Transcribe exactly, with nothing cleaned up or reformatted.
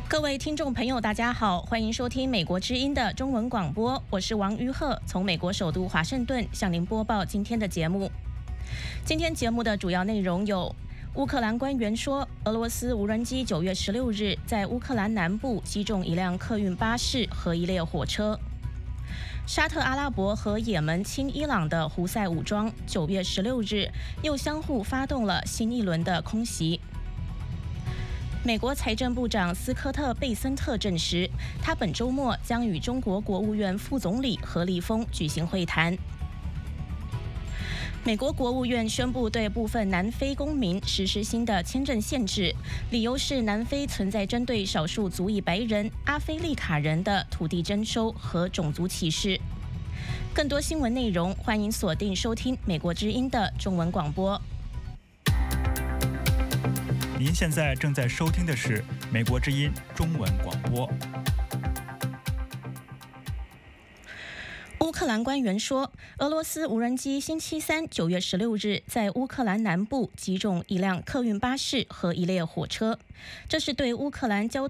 各位听众朋友，大家好，欢迎收听美国之音的中文广播，我是王于鹤，从美国首都华盛顿向您播报今天的节目。今天节目的主要内容有：乌克兰官员说，俄罗斯无人机九月十六日在乌克兰南部击中一辆客运巴士和一列火车；沙特阿拉伯和也门亲伊朗的胡塞武装九月十六日又相互发动了新一轮的空袭。美国财政部长斯科特·贝森特证实，他本周末将与中国国务院副总理何立峰举行会谈。美国国务院宣布对部分南非公民实施新的签证限制，理由是南非存在针对少数族裔白人、阿非利卡人的土地征收和种族歧视。更多新闻内容，欢迎锁定收听美国之音的中文广播。 您现在正在收听的是美国之音中文广播。 乌克兰官员说，俄罗斯无人机星期三九月十六日在乌克兰南部击中一辆客运巴士和一列火车，这是对乌克兰交